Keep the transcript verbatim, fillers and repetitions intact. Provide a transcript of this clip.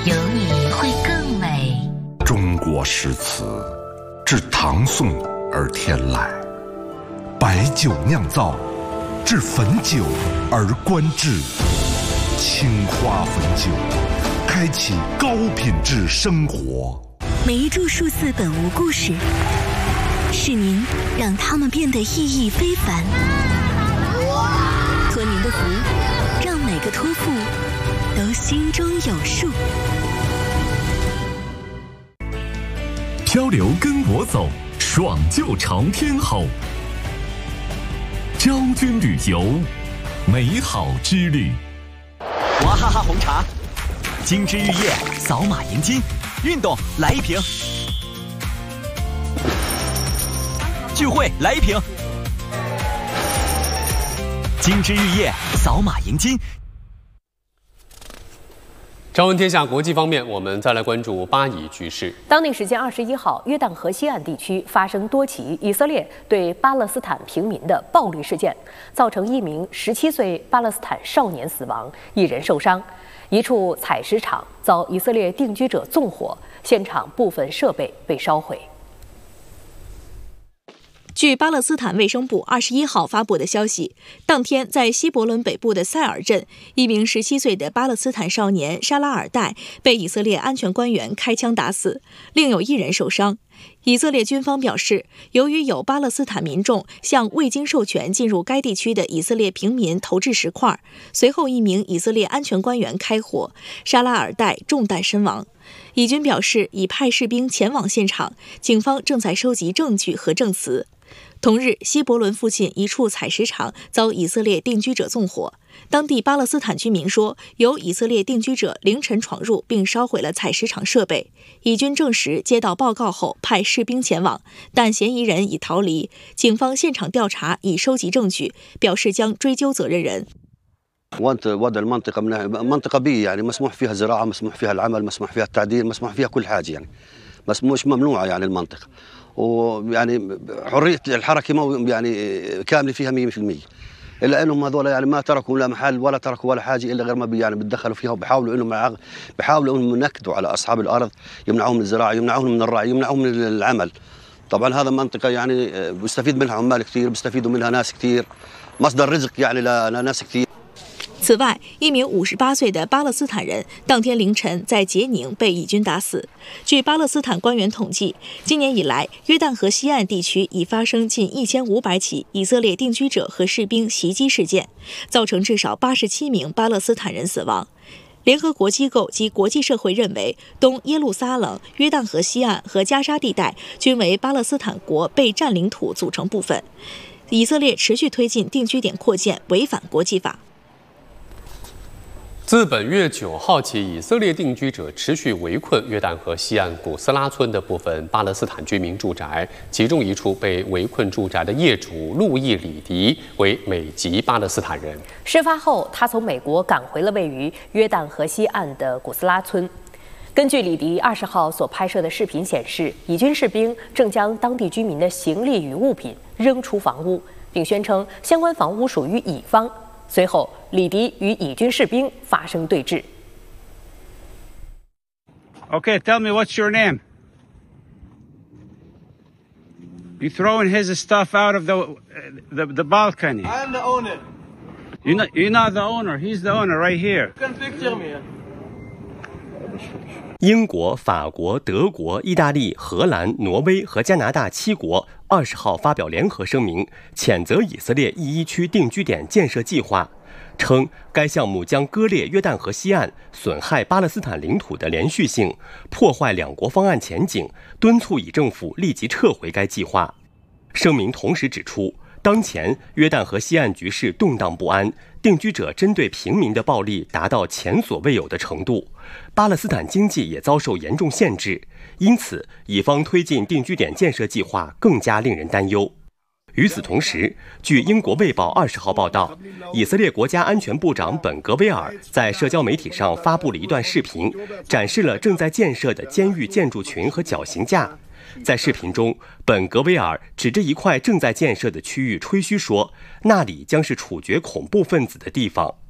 有你会更美。 中国诗词自唐宋而天来，白酒酿造，至汾酒而观致。青花汾酒，开启高品质生活。 每一注数字本无故事，是您让它们变得意义非凡。托您的福，让每个托付都心中有数。 漂流跟我走，爽就朝天吼。昭君旅游，美好之旅。 娃哈哈红茶，金枝玉叶，扫码赢金。运动来一瓶，聚会来一瓶。金枝玉叶，扫码赢金。 朝闻天下国际方面，我们再来关注巴以局势。 当地时间二十一号，约旦河西岸地区发生多起以色列对巴勒斯坦平民的暴力事件，造成一名十七岁巴勒斯坦少年死亡，一人受伤。一处采石场遭以色列定居者纵火，现场部分设备被烧毁。 据巴勒斯坦卫生部二十一号发布的消息，当天在西伯伦北部的塞尔镇，一名十七岁的巴勒斯坦少年沙拉尔代被以色列安全官员开枪打死，另有一人受伤。以色列军方表示，由于有巴勒斯坦民众向未经授权进入该地区的以色列平民投掷石块，随后一名以色列安全官员开火，沙拉尔代中弹身亡。以军表示已派士兵前往现场，警方正在收集证据和证词。同日，西伯伦附近一处采石场遭以色列定居者纵火。当地巴勒斯坦居民说，有以色列定居者凌晨闯入并烧毁了采石场设备。以军证实接到报告后派士兵前往，但嫌疑人已逃离。警方现场调查已收集证据，表示将追究责任人。 وانت وضع المنطقه من منطقه بيئيه يعني مسموح فيها زراعه، مسموح فيها العمل، مسموح فيها التعديل، مسموح فيها كل حاجه يعني بس مش ممنوعه يعني المنطقه، ويعني حريه الحركه مو يعني كامله فيها مية بالمية، الا انهم هذول يعني ما تركوا لا محل ولا تركوا ولا حاجه الا غير ما بي يعني بتدخلوا فيها وبيحاولوا انهم بيحاولوا انهم ينكدوا على اصحاب الارض، يمنعوهم من الزراعه، يمنعوهم من الرعي، يمنعوهم من العمل. طبعا هذا منطقه يعني بيستفيد منها عمال كثير، بيستفيدوا منها ناس كثير، مصدر رزق يعني لناس كثير。 此外，一名五十八岁的巴勒斯坦人当天凌晨在杰宁被以军打死。据巴勒斯坦官员统计，今年以来，约旦河西岸地区已发生近一千五百起以色列定居者和士兵袭击事件，造成至少八十七名巴勒斯坦人死亡。联合国机构及国际社会认为，东耶路撒冷、约旦河西岸和加沙地带均为巴勒斯坦国被占领土组成部分。以色列持续推进定居点扩建，违反国际法。 自本月九号起，以色列定居者持续围困约旦河西岸古斯拉村的部分巴勒斯坦居民住宅，其中一处被围困住宅的业主路易·里迪为美籍巴勒斯坦人。 事发后，他从美国赶回了位于约旦河西岸的古斯拉村。根据里迪二十号所拍摄的视频显示，以军士兵正将当地居民的行李与物品扔出房屋，并宣称相关房屋属于乙方。随后，里迪与以军士兵发生对峙。 Okay, tell me what's your name? You throwing his stuff out of the the, the balcony. I'm the owner. You're not, you're not the owner. He's the owner right here. You can picture me. 英国、法国、德国、意大利、荷兰、挪威和加拿大七国二十号发表联合声明，谴责以色列一一区定居点建设计划，称该项目将割裂约旦河西岸，损害巴勒斯坦领土的连续性，破坏两国方案前景，敦促以政府立即撤回该计划。声明同时指出，当前约旦河西岸局势动荡不安，定居者针对平民的暴力达到前所未有的程度，巴勒斯坦经济也遭受严重限制，因此以方推进定居点建设计划更加令人担忧。与此同时，据英国《卫报》二十号报道，以色列国家安全部长本格威尔在社交媒体上发布了一段视频，展示了正在建设的监狱建筑群和绞刑架。在视频中，本格威尔指着一块正在建设的区域吹嘘说，那里将是处决恐怖分子的地方。